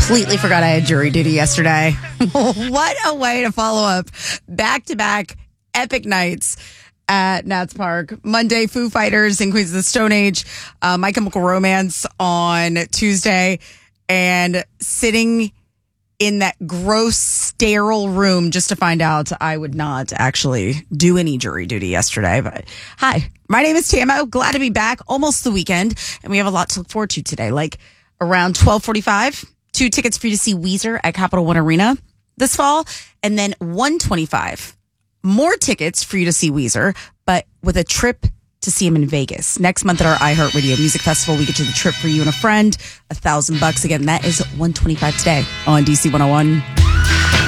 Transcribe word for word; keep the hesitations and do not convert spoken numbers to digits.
completely forgot I had jury duty yesterday. What a way to follow up back-to-back epic nights at Nats Park. Monday, Foo Fighters and Queens of the Stone Age, uh, My Chemical Romance on Tuesday, and sitting in that gross, sterile room just to find out I would not actually do any jury duty yesterday. But hi, my name is Tamo. Glad to be back. Almost the weekend, and we have a lot to look forward to today. Like around twelve forty-five, two tickets for you to see Weezer at Capital One Arena this fall, and then one twenty-five, more tickets for you to see Weezer, but with a trip to see him in Vegas. Next month at our iHeartRadio Music Festival, we get you the trip for you and a friend, a thousand bucks. Again, that is one twenty-five today on D C one oh one.